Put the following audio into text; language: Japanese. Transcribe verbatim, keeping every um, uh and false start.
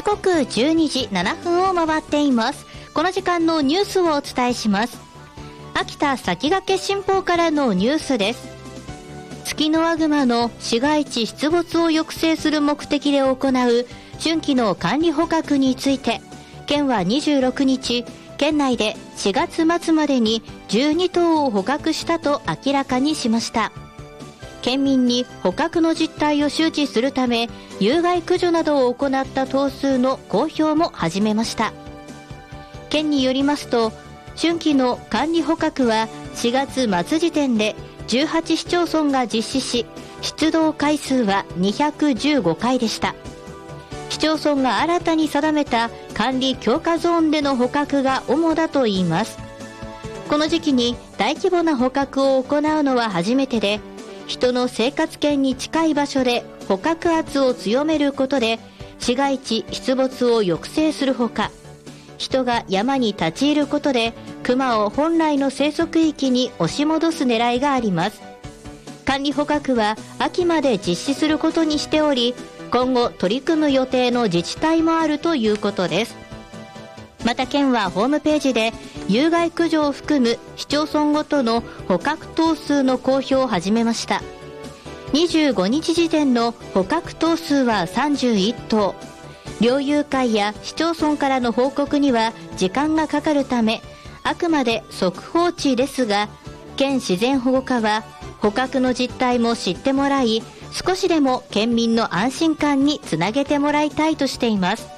刻じゅうにじななふんを回っています。この時間のニュースをお伝えします。秋田先駆け新報からのニュースです。ツキノワグマの市街地出没を抑制する目的で行う春季の管理捕獲について、県はにじゅうろくにち、県内でしがつまつまでにじゅうにとうを捕獲したと明らかにしました。県民に捕獲の実態を周知するため、有害駆除などを行った頭数の公表も始めました。県によりますと、春季の管理捕獲はしがつまつ時点でじゅうはちしちょうそんが実施し、出動回数はにひゃくじゅうごかいでした。市町村が新たに定めた管理強化ゾーンでの捕獲が主だといいます。この時期に大規模な捕獲を行うのは初めてで、人の生活圏に近い場所で捕獲圧を強めることで市街地出没を抑制するほか、人が山に立ち入ることでクマを本来の生息域に押し戻す狙いがあります。管理捕獲は秋まで実施することにしており、今後取り組む予定の自治体もあるということです。また県はホームページで有害駆除を含む市町村ごとの捕獲頭数の公表を始めました。にじゅうごにち時点の捕獲頭数はさんじゅういっとう。猟友会や市町村からの報告には時間がかかるため、あくまで速報値ですが、県自然保護課は捕獲の実態も知ってもらい、少しでも県民の安心感につなげてもらいたいとしています。